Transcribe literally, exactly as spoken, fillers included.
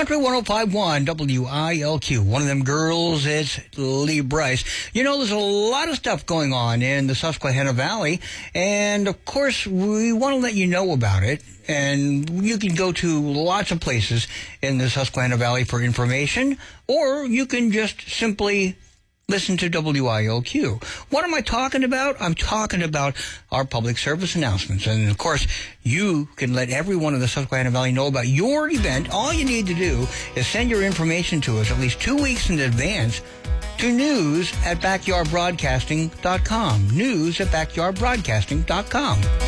Country one oh five point one W I L Q. One of them girls is Lee Brice. You know, there's a lot of stuff going on in the Susquehanna Valley, and of course, we want to let you know about it. And you can go to lots of places in the Susquehanna Valley for information, or you can just simply listen to W I L Q. What am I talking about? I'm talking about our public service announcements. And, of course, you can let everyone in the Susquehanna Valley know about your event. All you need to do is send your information to us at least two weeks in advance to news at backyard broadcasting dot com. News at backyard broadcasting dot com.